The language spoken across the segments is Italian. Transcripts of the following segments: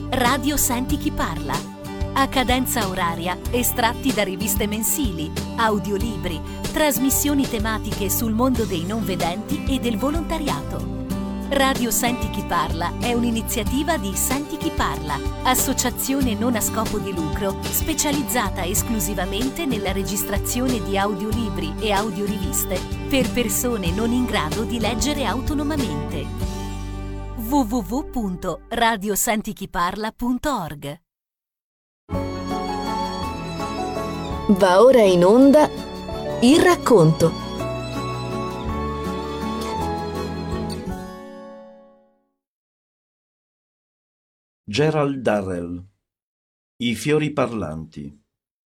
Radio Senti chi parla. A cadenza oraria, estratti da riviste mensili, audiolibri, trasmissioni tematiche sul mondo dei non vedenti e del volontariato. Radio Senti chi parla è un'iniziativa di Senti chi parla, associazione non a scopo di lucro specializzata esclusivamente nella registrazione di audiolibri e audioriviste per persone non in grado di leggere autonomamente. www.radiosentichiparla.org. Va ora in onda Il racconto. Gerald Darrell. I fiori parlanti.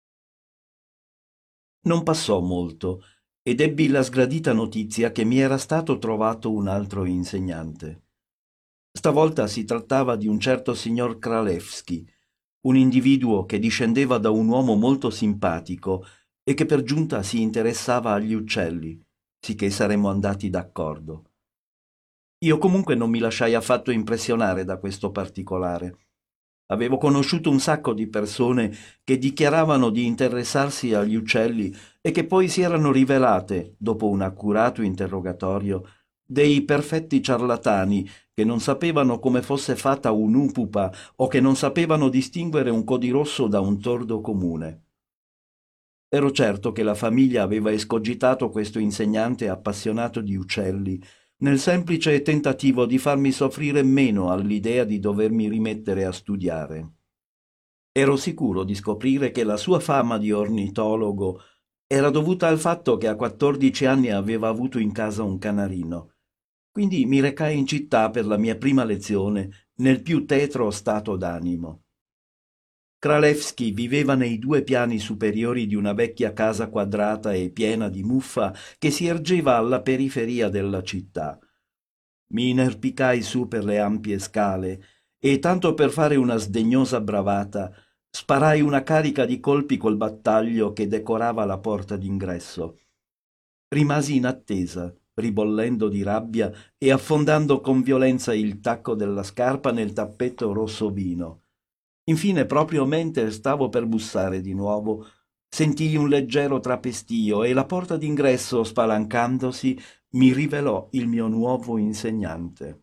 Non passò molto ed ebbi la sgradita notizia che mi era stato trovato un altro insegnante. Stavolta si trattava di un certo signor Kralewski, un individuo che discendeva da un uomo molto simpatico e che per giunta si interessava agli uccelli, sicché saremmo andati d'accordo. Io comunque non mi lasciai affatto impressionare da questo particolare. Avevo conosciuto un sacco di persone che dichiaravano di interessarsi agli uccelli e che poi si erano rivelate, dopo un accurato interrogatorio, dei perfetti ciarlatani che non sapevano come fosse fatta un'upupa o che non sapevano distinguere un codirosso da un tordo comune. Ero certo che la famiglia aveva escogitato questo insegnante appassionato di uccelli nel semplice tentativo di farmi soffrire meno all'idea di dovermi rimettere a studiare. Ero sicuro di scoprire che la sua fama di ornitologo era dovuta al fatto che a 14 anni aveva avuto in casa un canarino. Quindi mi recai in città per la mia prima lezione nel più tetro stato d'animo. Kralewski viveva nei 2 piani superiori di una vecchia casa quadrata e piena di muffa che si ergeva alla periferia della città. Mi inerpicai su per le ampie scale e, tanto per fare una sdegnosa bravata, sparai una carica di colpi col battaglio che decorava la porta d'ingresso. Rimasi in attesa, ribollendo di rabbia e affondando con violenza il tacco della scarpa nel tappeto rosso vino. Infine, proprio mentre stavo per bussare di nuovo, sentii un leggero trapestio e la porta d'ingresso, spalancandosi, mi rivelò il mio nuovo insegnante.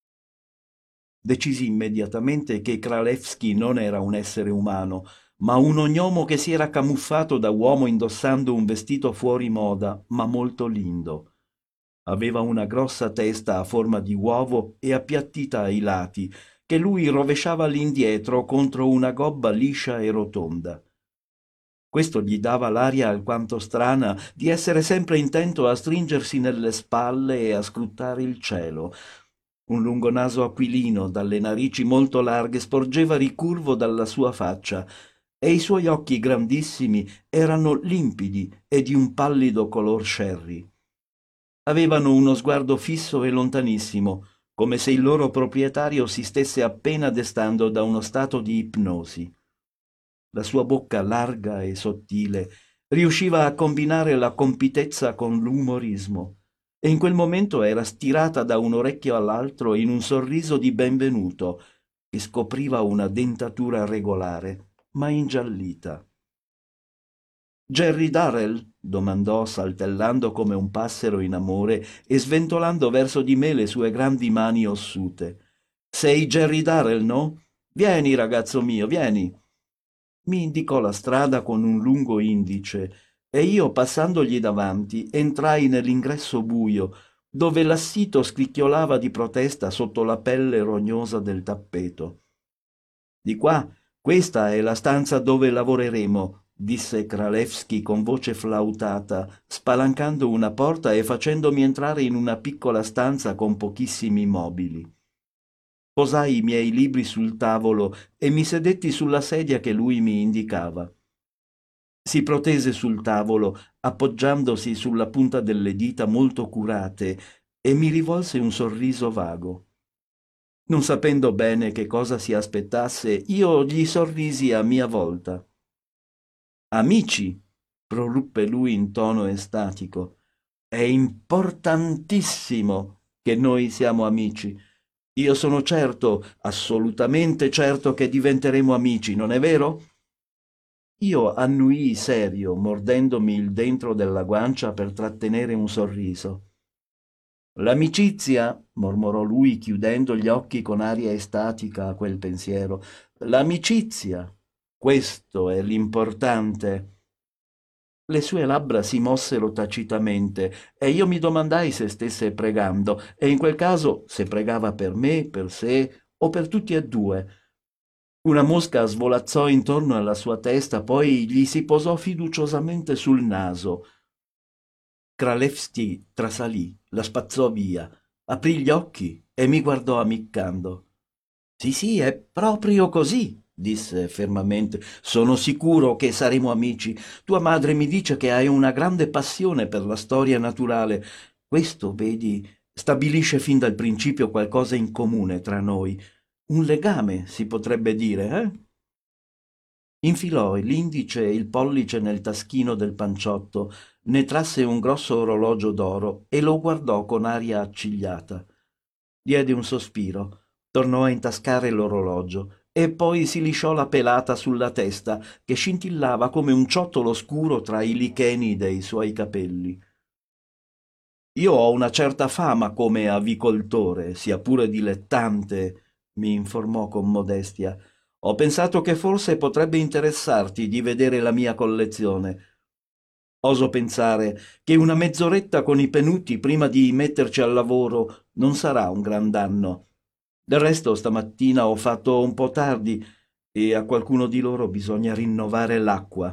Decisi immediatamente che Kralewski non era un essere umano, ma un ognomo che si era camuffato da uomo indossando un vestito fuori moda, ma molto lindo. Aveva una grossa testa a forma di uovo e appiattita ai lati, che lui rovesciava all'indietro contro una gobba liscia e rotonda. Questo gli dava l'aria alquanto strana di essere sempre intento a stringersi nelle spalle e a scrutare il cielo. Un lungo naso aquilino dalle narici molto larghe sporgeva ricurvo dalla sua faccia e i suoi occhi grandissimi erano limpidi e di un pallido color sherry. Avevano uno sguardo fisso e lontanissimo, come se il loro proprietario si stesse appena destando da uno stato di ipnosi. La sua bocca larga e sottile riusciva a combinare la compitezza con l'umorismo, e in quel momento era stirata da un orecchio all'altro in un sorriso di benvenuto che scopriva una dentatura regolare, ma ingiallita. «Jerry Darrell?» domandò, saltellando come un passero in amore e sventolando verso di me le sue grandi mani ossute. «Sei Jerry Darrell, no? Vieni, ragazzo mio, vieni!» Mi indicò la strada con un lungo indice e io, passandogli davanti, entrai nell'ingresso buio, dove l'assito scricchiolava di protesta sotto la pelle rognosa del tappeto. «Di qua, questa è la stanza dove lavoreremo», disse Kralewski con voce flautata, spalancando una porta e facendomi entrare in una piccola stanza con pochissimi mobili. Posai i miei libri sul tavolo e mi sedetti sulla sedia che lui mi indicava. Si protese sul tavolo, appoggiandosi sulla punta delle dita molto curate, e mi rivolse un sorriso vago. Non sapendo bene che cosa si aspettasse, io gli sorrisi a mia volta. «Amici», proruppe lui in tono estatico, «è importantissimo che noi siamo amici. Io sono certo, assolutamente certo che diventeremo amici, non è vero? Io annuii serio, mordendomi il dentro della guancia per trattenere un sorriso. L'amicizia, mormorò lui chiudendo gli occhi con aria estatica a quel pensiero, l'amicizia, questo è l'importante. Le sue labbra si mossero tacitamente e io mi domandai se stesse pregando e in quel caso se pregava per me, per sé o per tutti e due. Una mosca svolazzò intorno alla sua testa, poi gli si posò fiduciosamente sul naso. Kralevski trasalì, la spazzò via, aprì gli occhi e mi guardò ammiccando. Sì, sì, è proprio così, disse fermamente. Sono sicuro che saremo amici. Tua madre mi dice che hai una grande passione per la storia naturale. Questo, vedi, stabilisce fin dal principio qualcosa in comune tra noi. Un legame, si potrebbe dire, eh? Infilò l'indice e il pollice nel taschino del panciotto, ne trasse un grosso orologio d'oro e lo guardò con aria accigliata. Diede un sospiro, tornò a intascare l'orologio e poi si lisciò la pelata sulla testa che scintillava come un ciottolo scuro tra i licheni dei suoi capelli. Io ho una certa fama come avicoltore, sia pure dilettante, mi informò con modestia. Ho pensato che forse potrebbe interessarti di vedere la mia collezione. Oso pensare che una mezz'oretta con i penuti prima di metterci al lavoro non sarà un gran danno. Del resto stamattina ho fatto un po' tardi e a qualcuno di loro bisogna rinnovare l'acqua.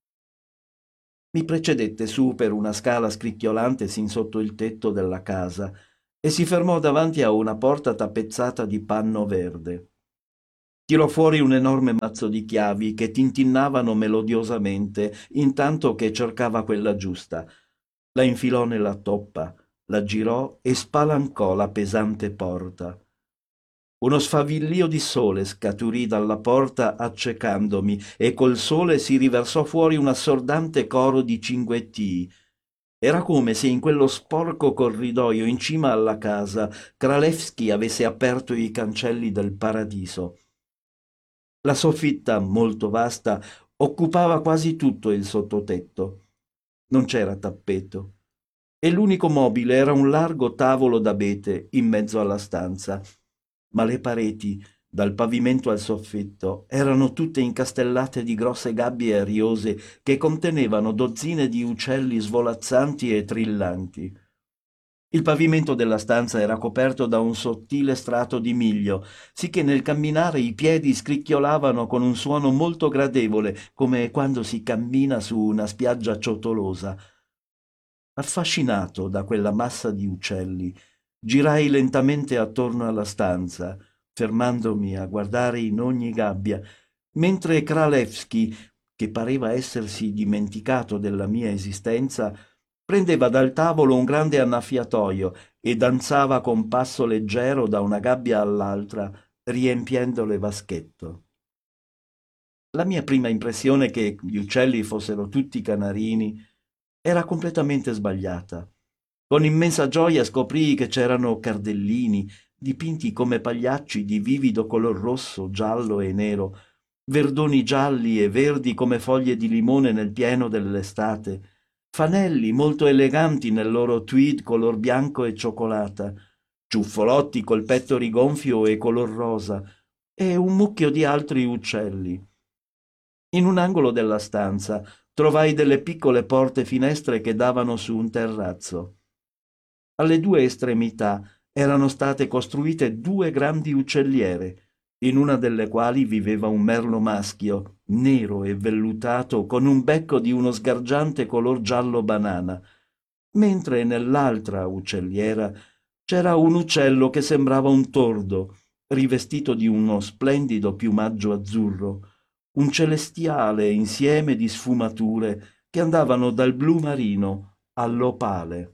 Mi precedette su per una scala scricchiolante sin sotto il tetto della casa e si fermò davanti a una porta tappezzata di panno verde. Tirò fuori un enorme mazzo di chiavi che tintinnavano melodiosamente intanto che cercava quella giusta. La infilò nella toppa, la girò e spalancò la pesante porta. Uno sfavillio di sole scaturì dalla porta accecandomi e col sole si riversò fuori un assordante coro di cinguettii. Era come se in quello sporco corridoio in cima alla casa Kralevski avesse aperto i cancelli del paradiso. La soffitta, molto vasta, occupava quasi tutto il sottotetto. Non c'era tappeto e l'unico mobile era un largo tavolo d'abete in mezzo alla stanza, ma le pareti, dal pavimento al soffitto, erano tutte incastellate di grosse gabbie ariose che contenevano dozzine di uccelli svolazzanti e trillanti. Il pavimento della stanza era coperto da un sottile strato di miglio, sicché nel camminare i piedi scricchiolavano con un suono molto gradevole, come quando si cammina su una spiaggia ciottolosa. Affascinato da quella massa di uccelli, girai lentamente attorno alla stanza, fermandomi a guardare in ogni gabbia, mentre Kralevski, che pareva essersi dimenticato della mia esistenza, prendeva dal tavolo un grande annaffiatoio e danzava con passo leggero da una gabbia all'altra, riempiendole vaschetto. La mia prima impressione che gli uccelli fossero tutti canarini era completamente sbagliata. Con immensa gioia scoprii che c'erano cardellini, dipinti come pagliacci di vivido color rosso, giallo e nero, verdoni gialli e verdi come foglie di limone nel pieno dell'estate, fanelli molto eleganti nel loro tweed color bianco e cioccolata, ciuffolotti col petto rigonfio e color rosa, e un mucchio di altri uccelli. In un angolo della stanza trovai delle piccole porte finestre che davano su un terrazzo. Alle due estremità erano state costruite due grandi uccelliere, in una delle quali viveva un merlo maschio, nero e vellutato, con un becco di uno sgargiante color giallo banana, mentre nell'altra uccelliera c'era un uccello che sembrava un tordo, rivestito di uno splendido piumaggio azzurro, un celestiale insieme di sfumature che andavano dal blu marino all'opale.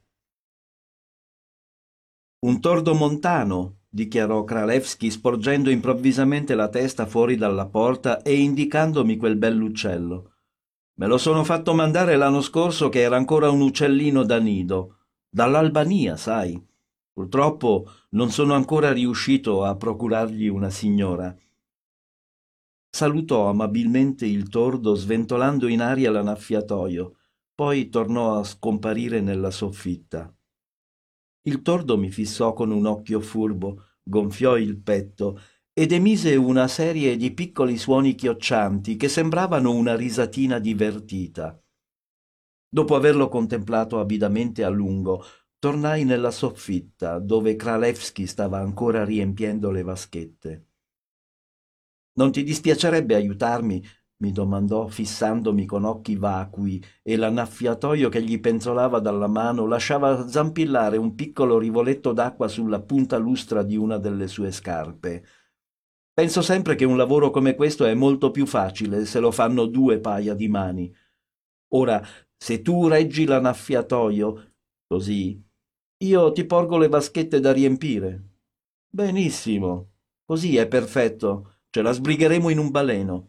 Un tordo montano, dichiarò Kralevski sporgendo improvvisamente la testa fuori dalla porta e indicandomi quel bell'uccello. Me lo sono fatto mandare l'anno scorso che era ancora un uccellino da nido. Dall'Albania, sai. Purtroppo non sono ancora riuscito a procurargli una signora. Salutò amabilmente il tordo sventolando in aria l'annaffiatoio, poi tornò a scomparire nella soffitta. Il tordo mi fissò con un occhio furbo, gonfiò il petto ed emise una serie di piccoli suoni chioccianti che sembravano una risatina divertita. Dopo averlo contemplato avidamente a lungo, tornai nella soffitta, dove Kralewski stava ancora riempiendo le vaschette. «Non ti dispiacerebbe aiutarmi?» mi domandò, fissandomi con occhi vacui, e l'annaffiatoio che gli penzolava dalla mano lasciava zampillare un piccolo rivoletto d'acqua sulla punta lustra di una delle sue scarpe. «Penso sempre che un lavoro come questo è molto più facile se lo fanno 2 paia di mani. Ora, se tu reggi l'annaffiatoio, così, io ti porgo le vaschette da riempire». «Benissimo, così è perfetto, ce la sbrigheremo in un baleno».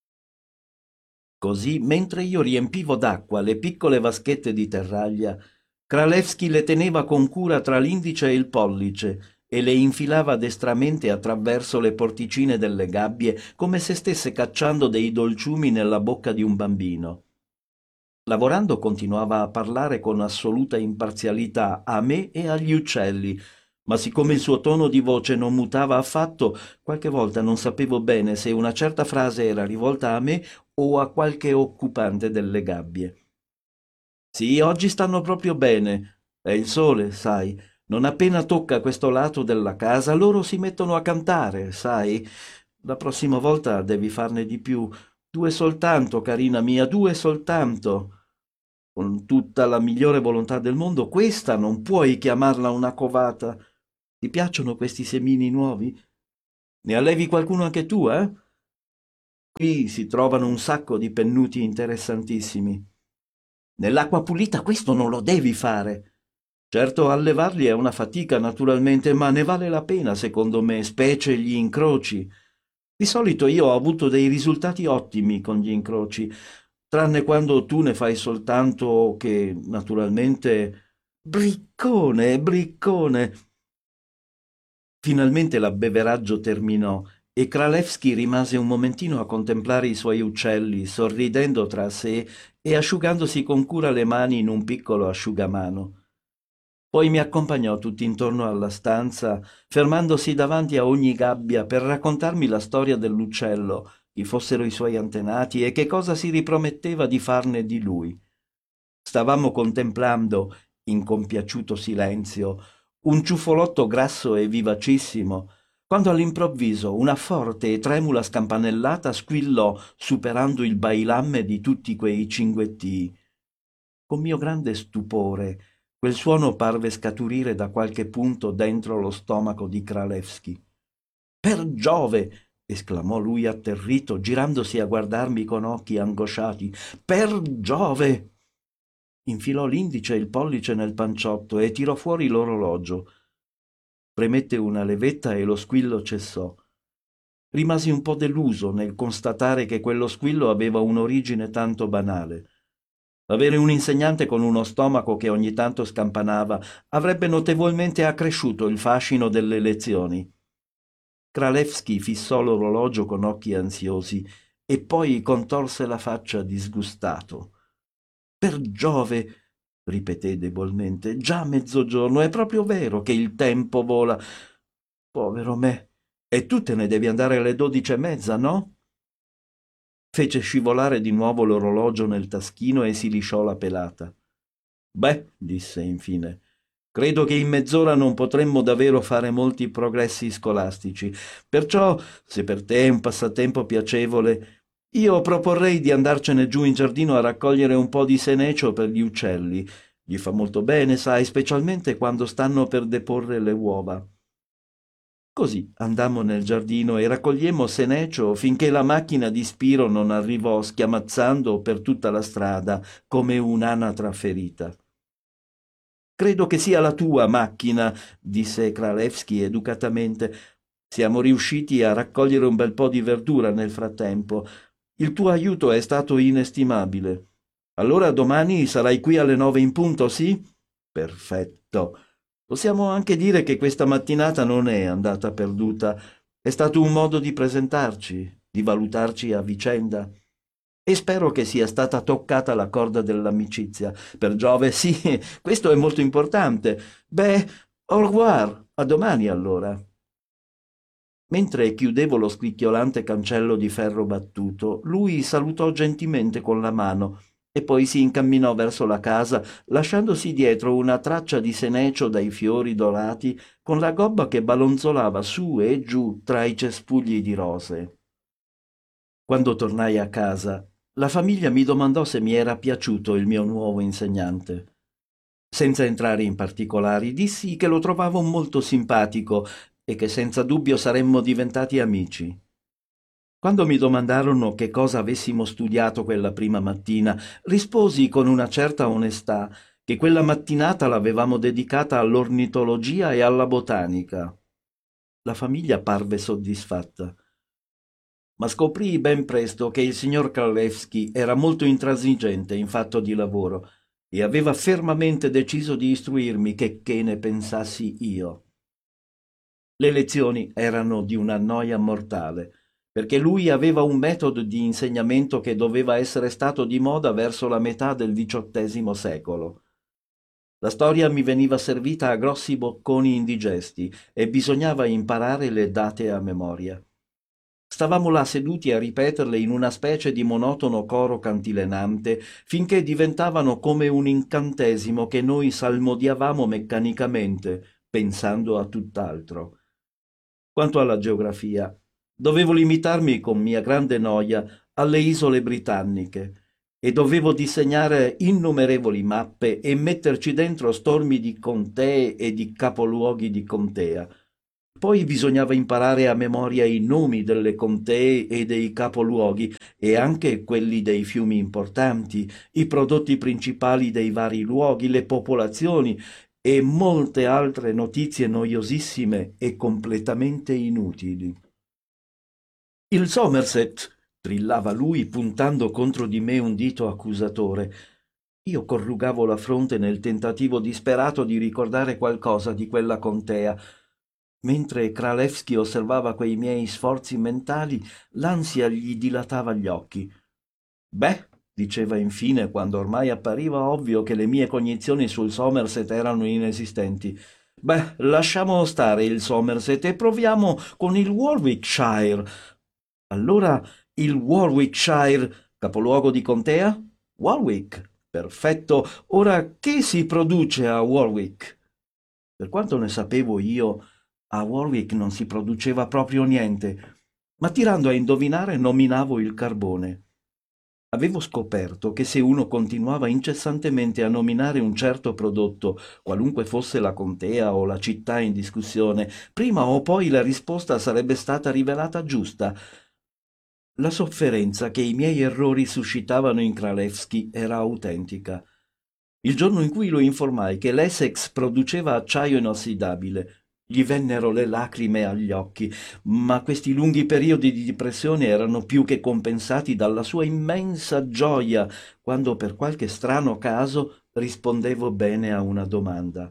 Così, mentre io riempivo d'acqua le piccole vaschette di terraglia, Kralewski le teneva con cura tra l'indice e il pollice e le infilava destramente attraverso le porticine delle gabbie come se stesse cacciando dei dolciumi nella bocca di un bambino. Lavorando continuava a parlare con assoluta imparzialità a me e agli uccelli, ma siccome il suo tono di voce non mutava affatto, qualche volta non sapevo bene se una certa frase era rivolta a me o a qualche occupante delle gabbie. «Sì, oggi stanno proprio bene. È il sole, sai. Non appena tocca questo lato della casa, loro si mettono a cantare, sai. La prossima volta devi farne di più. 2 soltanto, carina mia, 2 soltanto. Con tutta la migliore volontà del mondo, questa non puoi chiamarla una covata. Ti piacciono questi semini nuovi? Ne allevi qualcuno anche tu, eh? Qui si trovano un sacco di pennuti interessantissimi. Nell'acqua pulita questo non lo devi fare. Certo, allevarli è una fatica, naturalmente, ma ne vale la pena, secondo me, specie gli incroci. Di solito io ho avuto dei risultati ottimi con gli incroci, tranne quando tu ne fai soltanto che, naturalmente... Briccone, briccone! Finalmente l'abbeveraggio terminò e Kralewski rimase un momentino a contemplare i suoi uccelli, sorridendo tra sé e asciugandosi con cura le mani in un piccolo asciugamano. Poi mi accompagnò tutt'intorno alla stanza, fermandosi davanti a ogni gabbia per raccontarmi la storia dell'uccello, chi fossero i suoi antenati e che cosa si riprometteva di farne di lui. Stavamo contemplando, in compiaciuto silenzio, un ciuffolotto grasso e vivacissimo, quando all'improvviso una forte e tremula scampanellata squillò superando il bailamme di tutti quei cinguettii. Con mio grande stupore, quel suono parve scaturire da qualche punto dentro lo stomaco di Kralewski. «Per Giove!» esclamò lui atterrito, girandosi a guardarmi con occhi angosciati. «Per Giove!» Infilò l'indice e il pollice nel panciotto e tirò fuori l'orologio. Premette una levetta e lo squillo cessò. Rimasi un po' deluso nel constatare che quello squillo aveva un'origine tanto banale. Avere un insegnante con uno stomaco che ogni tanto scampanava avrebbe notevolmente accresciuto il fascino delle lezioni. Kralewski fissò l'orologio con occhi ansiosi e poi contorse la faccia disgustato. «Per Giove!» ripeté debolmente. «Già mezzogiorno, è proprio vero che il tempo vola. Povero me! E tu te ne devi andare alle 12:30, no?» Fece scivolare di nuovo l'orologio nel taschino e si lisciò la pelata. «Beh», disse infine, «credo che in mezz'ora non potremmo davvero fare molti progressi scolastici. Perciò, se per te è un passatempo piacevole, io proporrei di andarcene giù in giardino a raccogliere un po' di senecio per gli uccelli. Gli fa molto bene, sai, specialmente quando stanno per deporre le uova». Così andammo nel giardino e raccogliemmo senecio finché la macchina di Spiro non arrivò schiamazzando per tutta la strada come un'anatra ferita. «Credo che sia la tua macchina», disse Kralewski educatamente. «Siamo riusciti a raccogliere un bel po' di verdura nel frattempo. Il tuo aiuto è stato inestimabile. Allora domani sarai qui alle 9 in punto, sì?» «Perfetto. Possiamo anche dire che questa mattinata non è andata perduta, è stato un modo di presentarci, di valutarci a vicenda. E spero che sia stata toccata la corda dell'amicizia. Per Giove, sì, questo è molto importante. Beh, au revoir, a domani allora. Mentre chiudevo lo scricchiolante cancello di ferro battuto, lui salutò gentilmente con la mano e poi si incamminò verso la casa, lasciandosi dietro una traccia di senecio dai fiori dorati, con la gobba che ballonzolava su e giù tra i cespugli di rose. Quando tornai a casa, la famiglia mi domandò se mi era piaciuto il mio nuovo insegnante. Senza entrare in particolari, dissi che lo trovavo molto simpatico e che senza dubbio saremmo diventati amici. Quando mi domandarono che cosa avessimo studiato quella prima mattina, risposi con una certa onestà che quella mattinata l'avevamo dedicata all'ornitologia e alla botanica. La famiglia parve soddisfatta. Ma scoprii ben presto che il signor Kralewski era molto intransigente in fatto di lavoro e aveva fermamente deciso di istruirmi che ne pensassi io. Le lezioni erano di una noia mortale, perché lui aveva un metodo di insegnamento che doveva essere stato di moda verso la metà del XVIII secolo. La storia mi veniva servita a grossi bocconi indigesti e bisognava imparare le date a memoria. Stavamo là seduti a ripeterle in una specie di monotono coro cantilenante, finché diventavano come un incantesimo che noi salmodiavamo meccanicamente, pensando a tutt'altro. Quanto alla geografia, dovevo limitarmi, con mia grande noia, alle isole britanniche e dovevo disegnare innumerevoli mappe e metterci dentro stormi di contee e di capoluoghi di contea. Poi bisognava imparare a memoria i nomi delle contee e dei capoluoghi e anche quelli dei fiumi importanti, i prodotti principali dei vari luoghi, le popolazioni e molte altre notizie noiosissime e completamente inutili. Il Somerset, trillava lui puntando contro di me un dito accusatore. Io corrugavo la fronte nel tentativo disperato di ricordare qualcosa di quella contea. Mentre Kralewski osservava quei miei sforzi mentali, l'ansia gli dilatava gli occhi. «Beh», diceva infine, quando ormai appariva ovvio che le mie cognizioni sul Somerset erano inesistenti, «beh, lasciamo stare il Somerset e proviamo con il Warwickshire». «Allora il Warwickshire, capoluogo di contea?» «Warwick. Perfetto. Ora che si produce a Warwick?» Per quanto ne sapevo io, a Warwick non si produceva proprio niente, ma tirando a indovinare nominavo il carbone. Avevo scoperto che se uno continuava incessantemente a nominare un certo prodotto, qualunque fosse la contea o la città in discussione, prima o poi la risposta sarebbe stata rivelata giusta. La sofferenza che i miei errori suscitavano in Kralewski era autentica. Il giorno in cui lo informai che l'Essex produceva acciaio inossidabile, gli vennero le lacrime agli occhi, ma questi lunghi periodi di depressione erano più che compensati dalla sua immensa gioia quando per qualche strano caso rispondevo bene a una domanda.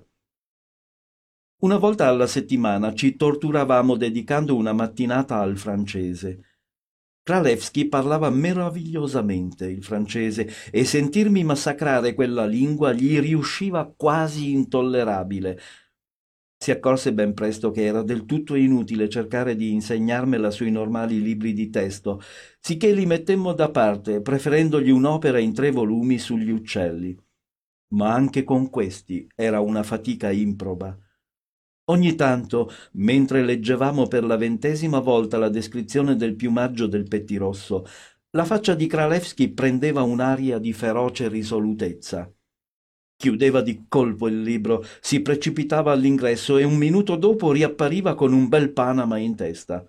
Una volta alla settimana ci torturavamo dedicando una mattinata al francese. Kralewski parlava meravigliosamente il francese e sentirmi massacrare quella lingua gli riusciva quasi intollerabile. Si accorse ben presto che era del tutto inutile cercare di insegnarmela sui normali libri di testo, sicché li mettemmo da parte, preferendogli un'opera in 3 volumi sugli uccelli. Ma anche con questi era una fatica improba. Ogni tanto, mentre leggevamo per la 20ª volta la descrizione del piumaggio del pettirosso, la faccia di Kralewski prendeva un'aria di feroce risolutezza. Chiudeva di colpo il libro, si precipitava all'ingresso e un minuto dopo riappariva con un bel Panama in testa.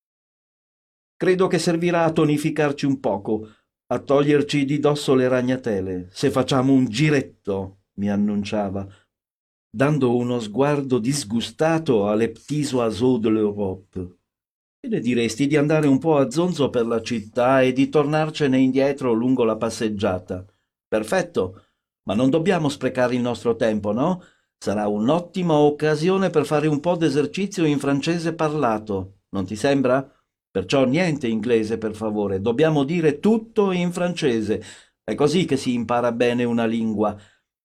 «Credo che servirà a tonificarci un poco, a toglierci di dosso le ragnatele, se facciamo un giretto», mi annunciava, dando uno sguardo disgustato alle petits oiseaux de l'Europe. «Che ne diresti di andare un po' a zonzo per la città e di tornarcene indietro lungo la passeggiata?» «Perfetto, ma non dobbiamo sprecare il nostro tempo, no? Sarà un'ottima occasione per fare un po' d'esercizio in francese parlato, non ti sembra? Perciò niente inglese, per favore, dobbiamo dire tutto in francese. È così che si impara bene una lingua.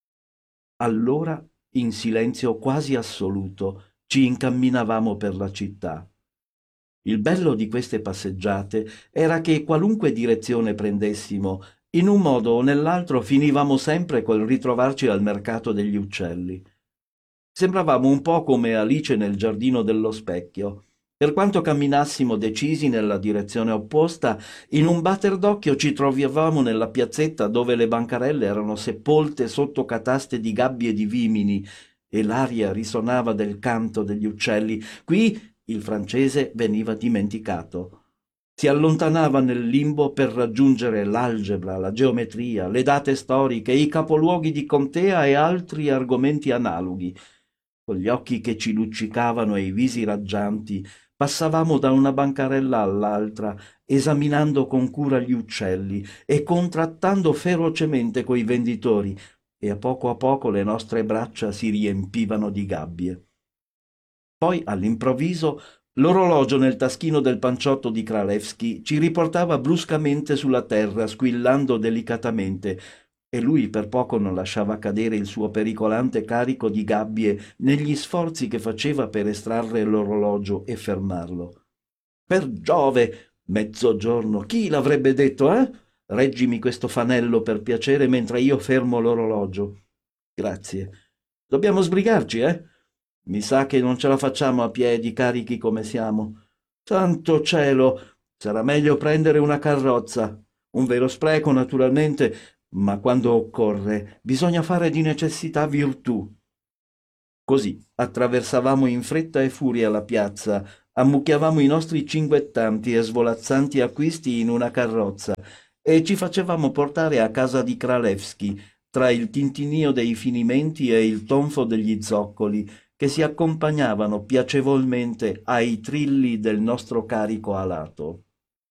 Allora, in silenzio quasi assoluto, ci incamminavamo per la città. Il bello di queste passeggiate era che qualunque direzione prendessimo, in un modo o nell'altro finivamo sempre col ritrovarci al mercato degli uccelli. Sembravamo un po' come Alice nel giardino dello specchio. Per quanto camminassimo decisi nella direzione opposta, in un batter d'occhio ci trovavamo nella piazzetta dove le bancarelle erano sepolte sotto cataste di gabbie di vimini e l'aria risonava del canto degli uccelli. Qui il francese veniva dimenticato. Si allontanava nel limbo per raggiungere l'algebra, la geometria, le date storiche, i capoluoghi di contea e altri argomenti analoghi. Con gli occhi che ci luccicavano e i visi raggianti, passavamo da una bancarella all'altra, esaminando con cura gli uccelli e contrattando ferocemente coi venditori, e a poco le nostre braccia si riempivano di gabbie. Poi, all'improvviso, l'orologio nel taschino del panciotto di Kralewski ci riportava bruscamente sulla terra, squillando delicatamente, e lui per poco non lasciava cadere il suo pericolante carico di gabbie negli sforzi che faceva per estrarre l'orologio e fermarlo. Per Giove! Mezzogiorno! Chi l'avrebbe detto, eh? Reggimi questo fanello per piacere mentre io fermo l'orologio. Grazie. Dobbiamo sbrigarci, eh? Mi sa che non ce la facciamo a piedi, carichi come siamo. Santo cielo! Sarà meglio prendere una carrozza. Un vero spreco, naturalmente, ma quando occorre bisogna fare di necessità virtù. Così attraversavamo in fretta e furia la piazza, ammucchiavamo i nostri cinguettanti e svolazzanti acquisti in una carrozza e ci facevamo portare a casa di Kralewski, tra il tintinnio dei finimenti e il tonfo degli zoccoli, che si accompagnavano piacevolmente ai trilli del nostro carico alato.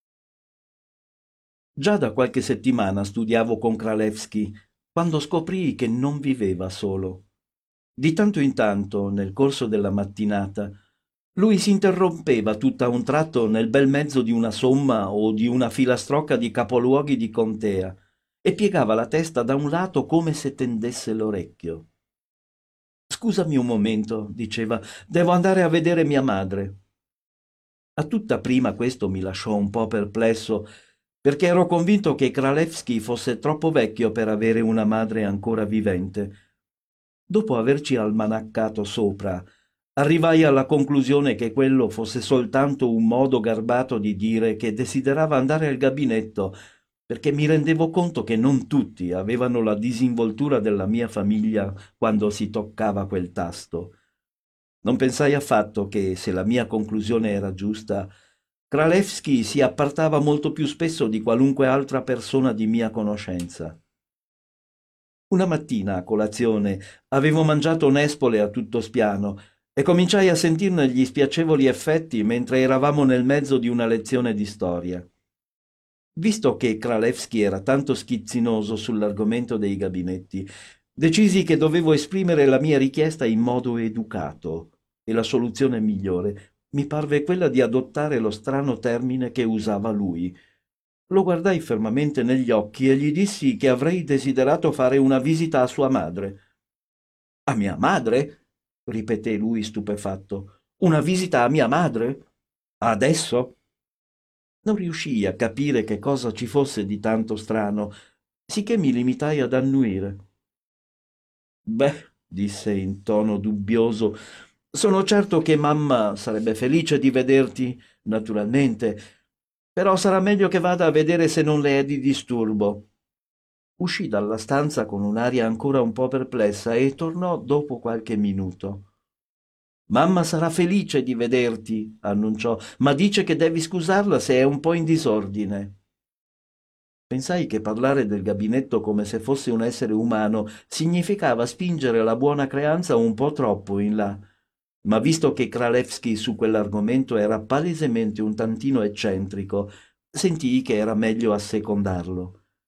Già da qualche settimana studiavo con Kralewski, quando scoprii che non viveva solo. Di tanto in tanto, nel corso della mattinata, lui si interrompeva tutt'a un tratto nel bel mezzo di una somma o di una filastrocca di capoluoghi di contea e piegava la testa da un lato come se tendesse l'orecchio. «Scusami un momento», diceva, «devo andare a vedere mia madre». A tutta prima questo mi lasciò un po' perplesso, perché ero convinto che Kralewski fosse troppo vecchio per avere una madre ancora vivente. Dopo averci almanaccato sopra, arrivai alla conclusione che quello fosse soltanto un modo garbato di dire che desiderava andare al gabinetto, perché mi rendevo conto che non tutti avevano la disinvoltura della mia famiglia quando si toccava quel tasto. Non pensai affatto che, se la mia conclusione era giusta, Kralewski si appartava molto più spesso di qualunque altra persona di mia conoscenza. Una mattina, a colazione, avevo mangiato nespole a tutto spiano e cominciai a sentirne gli spiacevoli effetti mentre eravamo nel mezzo di una lezione di storia. Visto che Kralewski era tanto schizzinoso sull'argomento dei gabinetti, decisi che dovevo esprimere la mia richiesta in modo educato, e la soluzione migliore mi parve quella di adottare lo strano termine che usava lui. Lo guardai fermamente negli occhi e gli dissi che avrei desiderato fare una visita a sua madre. «A mia madre?» ripeté lui stupefatto. «Una visita a mia madre? Adesso?» Non riuscii a capire che cosa ci fosse di tanto strano, sicché mi limitai ad annuire. «Beh», disse in tono dubbioso, «sono certo che mamma sarebbe felice di vederti, naturalmente, però sarà meglio che vada a vedere se non le è di disturbo». Uscì dalla stanza con un'aria ancora un po' perplessa e tornò dopo qualche minuto. «Mamma sarà felice di vederti», annunciò, «ma dice che devi scusarla se è un po' in disordine». Pensai che parlare del gabinetto come se fosse un essere umano significava spingere la buona creanza un po' troppo in là, ma visto che Kralewski su quell'argomento era palesemente un tantino eccentrico, sentii che era meglio assecondarlo.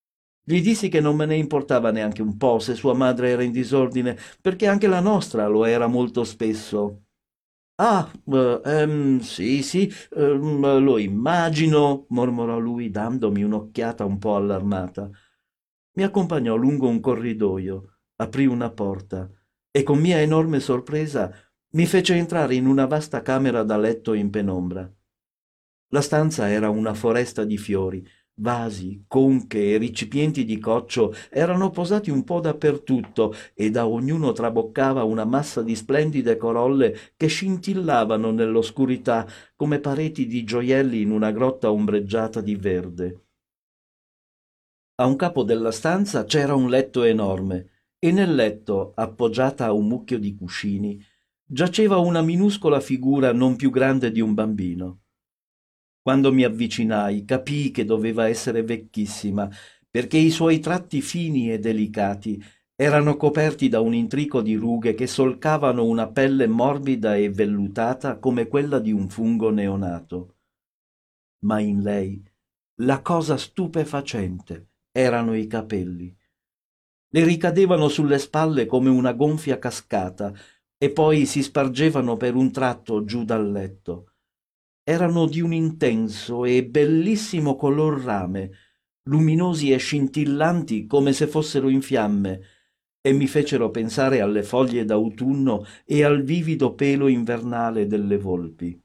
Gli dissi che non me ne importava neanche un po' se sua madre era in disordine, perché anche la nostra lo era molto spesso. Ah, sì, sì, lo immagino, mormorò lui dandomi un'occhiata un po' allarmata. Mi accompagnò lungo un corridoio, aprì una porta e con mia enorme sorpresa mi fece entrare in una vasta camera da letto in penombra. La stanza era una foresta di fiori, vasi, conche e recipienti di coccio erano posati un po' dappertutto e da ognuno traboccava una massa di splendide corolle che scintillavano nell'oscurità come pareti di gioielli in una grotta ombreggiata di verde. A un capo della stanza c'era un letto enorme e nel letto, appoggiata a un mucchio di cuscini, giaceva una minuscola figura non più grande di un bambino. Quando mi avvicinai, capii che doveva essere vecchissima, perché i suoi tratti fini e delicati erano coperti da un intrico di rughe che solcavano una pelle morbida e vellutata come quella di un fungo neonato. Ma in lei la cosa stupefacente erano i capelli. Le ricadevano sulle spalle come una gonfia cascata e poi si spargevano per un tratto giù dal letto. Erano di un intenso e bellissimo color rame, luminosi e scintillanti come se fossero in fiamme, e mi fecero pensare alle foglie d'autunno e al vivido pelo invernale delle volpi.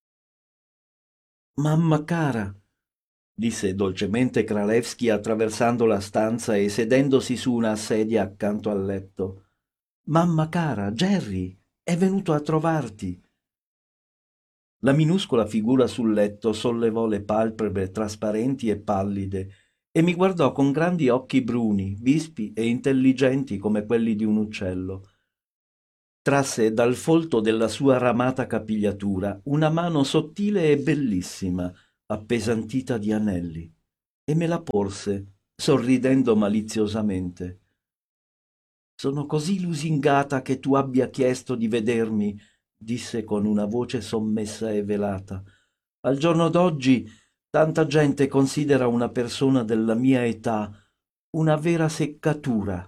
«Mamma cara», disse dolcemente Kralewski attraversando la stanza e sedendosi su una sedia accanto al letto. «Mamma cara, Jerry è venuto a trovarti». La minuscola figura sul letto sollevò le palpebre trasparenti e pallide e mi guardò con grandi occhi bruni, vispi e intelligenti come quelli di un uccello. Trasse dal folto della sua ramata capigliatura una mano sottile e bellissima, appesantita di anelli, e me la porse, sorridendo maliziosamente. «Sono così lusingata che tu abbia chiesto di vedermi», disse con una voce sommessa e velata. «Al giorno d'oggi tanta gente considera una persona della mia età una vera seccatura».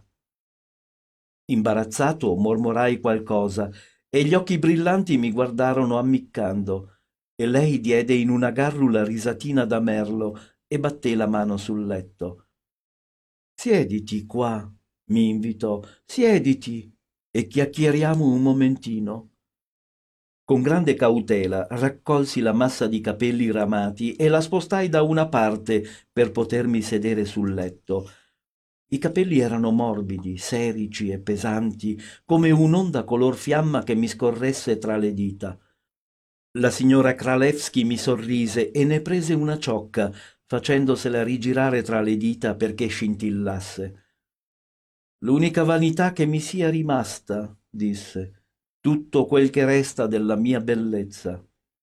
Imbarazzato mormorai qualcosa e gli occhi brillanti mi guardarono ammiccando e lei diede in una garrula risatina da merlo e batté la mano sul letto. «Siediti qua», mi invitò, «siediti e chiacchieriamo un momentino». Con grande cautela raccolsi la massa di capelli ramati e la spostai da una parte per potermi sedere sul letto. I capelli erano morbidi, serici e pesanti, come un'onda color fiamma che mi scorresse tra le dita. La signora Kralewski mi sorrise e ne prese una ciocca, facendosela rigirare tra le dita perché scintillasse. «L'unica vanità che mi sia rimasta», disse, «tutto quel che resta della mia bellezza».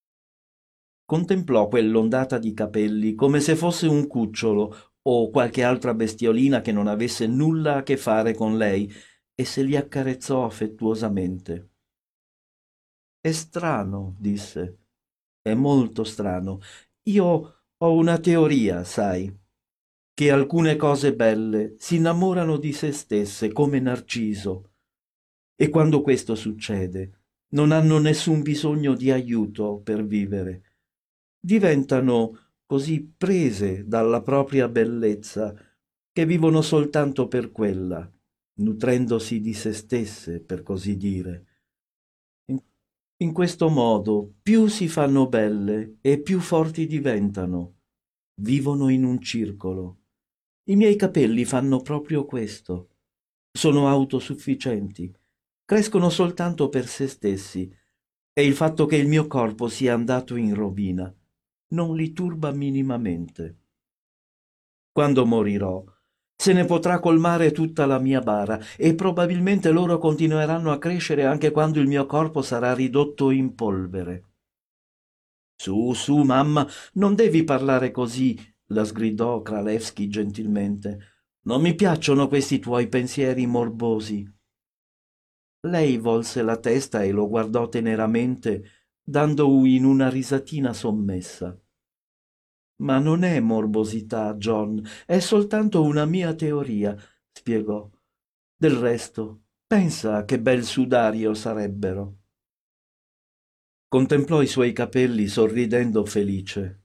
Contemplò quell'ondata di capelli come se fosse un cucciolo o qualche altra bestiolina che non avesse nulla a che fare con lei e se li accarezzò affettuosamente. «È strano», disse, «è molto strano. Io ho una teoria, sai, che alcune cose belle si innamorano di se stesse come Narciso e quando questo succede non hanno nessun bisogno di aiuto per vivere. Diventano così prese dalla propria bellezza che vivono soltanto per quella, nutrendosi di se stesse, per così dire. In questo modo più si fanno belle e più forti diventano. Vivono in un circolo. I miei capelli fanno proprio questo. Sono autosufficienti, crescono soltanto per se stessi e il fatto che il mio corpo sia andato in rovina non li turba minimamente. Quando morirò, se ne potrà colmare tutta la mia bara e probabilmente loro continueranno a crescere anche quando il mio corpo sarà ridotto in polvere. Su, su, mamma, non devi parlare così, la sgridò Kralewski gentilmente. Non mi piacciono questi tuoi pensieri morbosi. Lei volse la testa e lo guardò teneramente, dando in una risatina sommessa. Ma non è morbosità, John, è soltanto una mia teoria, spiegò. Del resto, pensa che bel sudario sarebbero. Contemplò i suoi capelli sorridendo felice.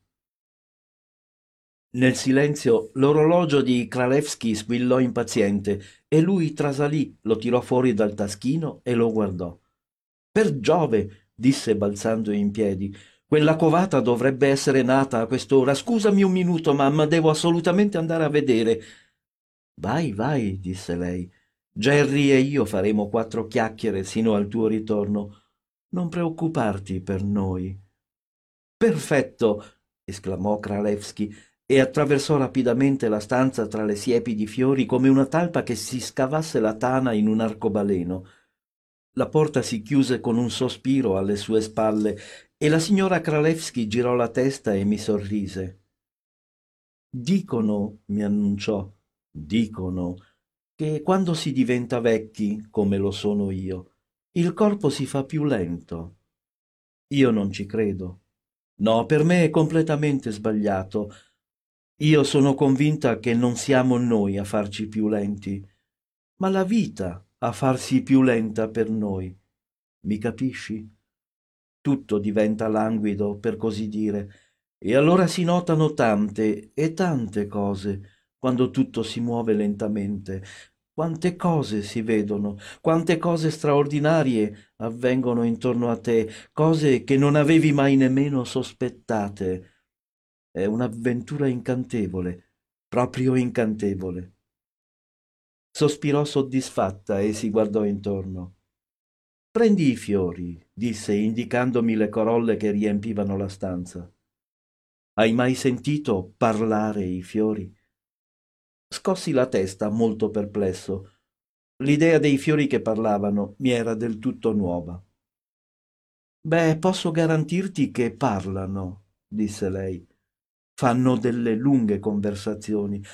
Nel silenzio l'orologio di Kralewski squillò impaziente e lui trasalì, lo tirò fuori dal taschino e lo guardò. Per Giove, disse balzando in piedi, quella covata dovrebbe essere nata a quest'ora. Scusami un minuto, mamma, devo assolutamente andare a vedere. Vai, vai, disse lei. Jerry e io faremo 4 chiacchiere sino al tuo ritorno. Non preoccuparti per noi. Perfetto, esclamò Kralewski e attraversò rapidamente la stanza tra le siepi di fiori come una talpa che si scavasse la tana in un arcobaleno. La porta si chiuse con un sospiro alle sue spalle e la signora Kralewski girò la testa e mi sorrise. Dicono, mi annunciò, dicono che quando si diventa vecchi, come lo sono io, il corpo si fa più lento. Io non ci credo. No, per me è completamente sbagliato. Io sono convinta che non siamo noi a farci più lenti, ma la vita a farsi più lenta per noi. Mi capisci? Tutto diventa languido, per così dire, e allora si notano tante e tante cose quando tutto si muove lentamente. Quante cose si vedono, quante cose straordinarie avvengono intorno a te, cose che non avevi mai nemmeno sospettate. È un'avventura incantevole, proprio incantevole. Sospirò soddisfatta e si guardò intorno. Prendi i fiori, disse, indicandomi le corolle che riempivano la stanza. Hai mai sentito parlare i fiori? Scossi la testa, molto perplesso. L'idea dei fiori che parlavano mi era del tutto nuova. Beh, posso garantirti che parlano, disse lei. Fanno delle lunghe conversazioni,